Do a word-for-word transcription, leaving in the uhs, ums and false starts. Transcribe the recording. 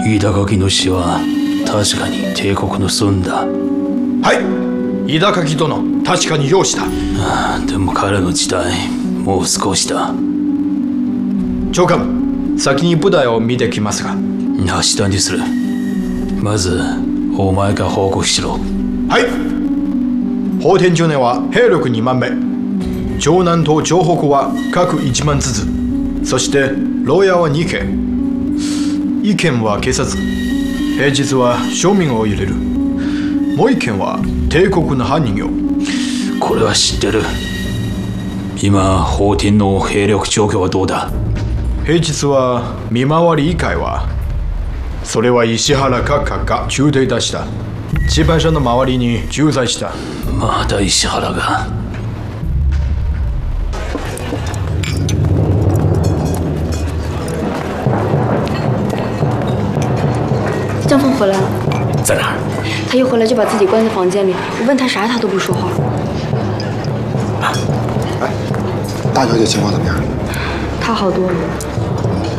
飯高木の死は確かに帝国の損だ。 はい、飯高木殿、確かに容した。 ああ、でも彼の時代もう少しだ。 長官、先に部隊を見てきますが。 明日にする。まずお前が報告しろ。 はい。法天中年は兵力にまんめ、城南と城北は各いちまんずつ、そして牢屋はにけん、いっけんは警察、平日は庶民を入れる、もういっけんは帝国の犯人よ。 これは知ってる。今法天の兵力状況はどうだ？ 平日は見回り以外は、それは石原閣下が中隊出した。地盤社の周りに駐在した。 まだ石原が。 张峰回来了， 在哪儿？ 他一回来就把自己关在房间里，我问他啥他都不说话。 哎，大小姐情况怎么样？ 他好多了。